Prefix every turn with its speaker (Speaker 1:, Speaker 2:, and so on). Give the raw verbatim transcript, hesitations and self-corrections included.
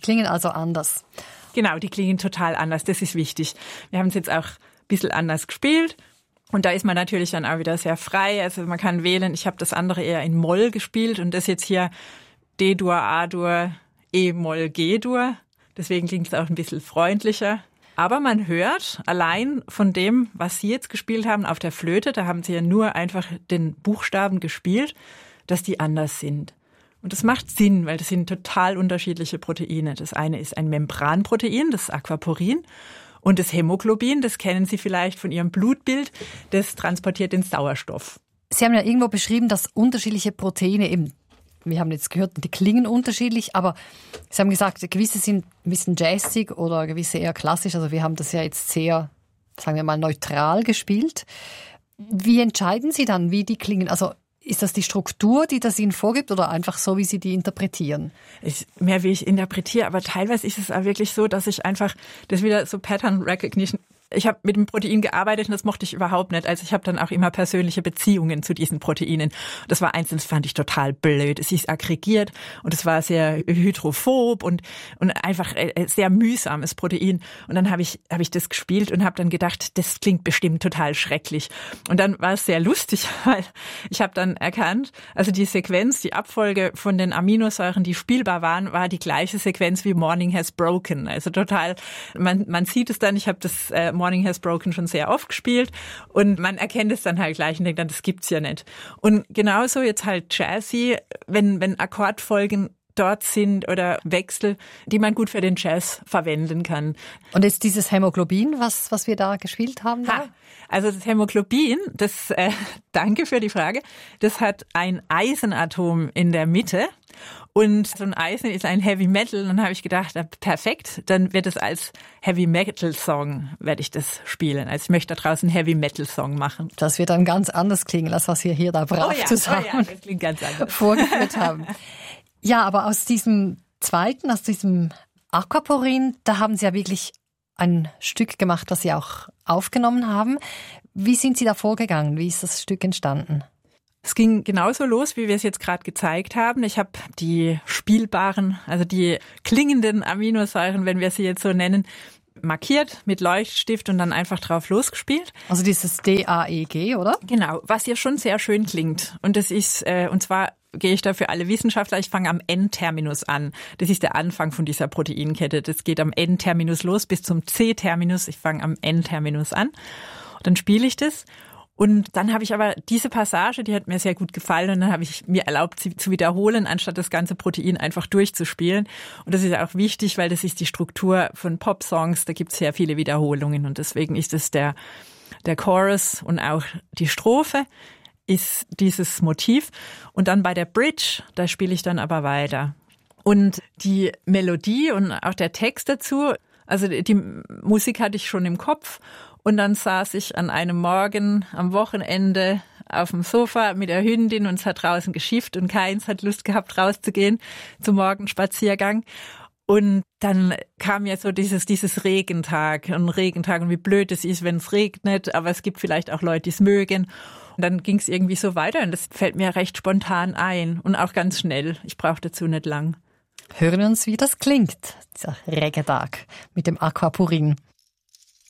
Speaker 1: Die klingen also anders.
Speaker 2: Genau, die klingen total anders, das ist wichtig. Wir haben es jetzt auch ein bisschen anders gespielt. Und da ist man natürlich dann auch wieder sehr frei. Also man kann wählen, ich habe das andere eher in Moll gespielt und das jetzt hier D-Dur, A-Dur, E-Moll, G-Dur. Deswegen klingt es auch ein bisschen freundlicher. Aber man hört allein von dem, was Sie jetzt gespielt haben auf der Flöte, da haben Sie ja nur einfach den Buchstaben gespielt, dass die anders sind. Und das macht Sinn, weil das sind total unterschiedliche Proteine. Das eine ist ein Membranprotein, das Aquaporin. Und das Hämoglobin, das kennen Sie vielleicht von Ihrem Blutbild, das transportiert den Sauerstoff.
Speaker 1: Sie haben ja irgendwo beschrieben, dass unterschiedliche Proteine eben, wir haben jetzt gehört, die klingen unterschiedlich, aber Sie haben gesagt, gewisse sind ein bisschen jazzig oder gewisse eher klassisch. Also wir haben das ja jetzt sehr, sagen wir mal, neutral gespielt. Wie entscheiden Sie dann, wie die klingen? Also ist das die Struktur, die das Ihnen vorgibt oder einfach so, wie Sie die interpretieren?
Speaker 2: Ich, mehr wie ich interpretiere, aber teilweise ist es auch wirklich so, dass ich einfach, das ist wieder so Pattern Recognition. Ich habe mit dem Protein gearbeitet und das mochte ich überhaupt nicht. Also ich habe dann auch immer persönliche Beziehungen zu diesen Proteinen. Das war eins, das fand ich total blöd. Es ist aggregiert und es war sehr hydrophob und und einfach sehr mühsames Protein. Und dann habe ich habe ich das gespielt und habe dann gedacht, das klingt bestimmt total schrecklich. Und dann war es sehr lustig, weil ich habe dann erkannt, also die Sequenz, die Abfolge von den Aminosäuren, die spielbar waren, war die gleiche Sequenz wie Morning Has Broken. Also total, man man sieht es dann, ich habe das äh, Morning Has Broken schon sehr oft gespielt und man erkennt es dann halt gleich und denkt dann, das gibt's ja nicht. Und genauso jetzt halt Jazzy, wenn, wenn Akkordfolgen dort sind oder Wechsel, die man gut für den Jazz verwenden kann.
Speaker 1: Und jetzt dieses Hämoglobin, was, was wir da gespielt haben? Da?
Speaker 2: Ha, also das Hämoglobin, das, äh, danke für die Frage, das hat ein Eisenatom in der Mitte. Und so ein Eisen ist ein Heavy Metal. Und dann habe ich gedacht, perfekt, dann wird es als Heavy Metal Song, werde ich das spielen. Also ich möchte da draußen einen Heavy Metal Song machen.
Speaker 1: Das wird dann ganz anders klingen, als was wir hier da brav
Speaker 2: oh ja,
Speaker 1: zusammen
Speaker 2: oh ja, das klingt ganz anders.
Speaker 1: vorgeführt haben. Ja, aber aus diesem zweiten, aus diesem Aquaporin, da haben Sie ja wirklich ein Stück gemacht, das Sie auch aufgenommen haben. Wie sind Sie da vorgegangen? Wie ist das Stück entstanden?
Speaker 2: Es ging genauso los, wie wir es jetzt gerade gezeigt haben. Ich habe die spielbaren, also die klingenden Aminosäuren, wenn wir sie jetzt so nennen, markiert mit Leuchtstift und dann einfach drauf losgespielt.
Speaker 1: Also dieses D A E G, oder?
Speaker 2: Genau, was ja schon sehr schön klingt. Und das ist, äh, und zwar gehe ich da für alle Wissenschaftler, ich fange am N-Terminus an. Das ist der Anfang von dieser Proteinkette. Das geht am N-Terminus los bis zum C-Terminus. Ich fange am N-Terminus an. Und dann spiele ich das. Und dann habe ich aber diese Passage, die hat mir sehr gut gefallen und dann habe ich mir erlaubt, sie zu wiederholen, anstatt das ganze Protein einfach durchzuspielen. Und das ist auch wichtig, weil das ist die Struktur von Pop-Songs, da gibt es sehr viele Wiederholungen und deswegen ist es der, der Chorus und auch die Strophe ist dieses Motiv. Und dann bei der Bridge, da spiele ich dann aber weiter. Und die Melodie und auch der Text dazu, also die Musik hatte ich schon im Kopf. Und dann saß ich an einem Morgen am Wochenende auf dem Sofa mit der Hündin und es hat draußen geschifft und keins hat Lust gehabt, rauszugehen zum Morgenspaziergang. Und dann kam ja so dieses, dieses Regentag, ein Regentag und wie blöd es ist, wenn es regnet, aber es gibt vielleicht auch Leute, die es mögen. Und dann ging es irgendwie so weiter und das fällt mir recht spontan ein und auch ganz schnell. Ich brauche dazu nicht lang.
Speaker 1: Hören wir uns, wie das klingt, dieser Regentag mit dem Aquaporin.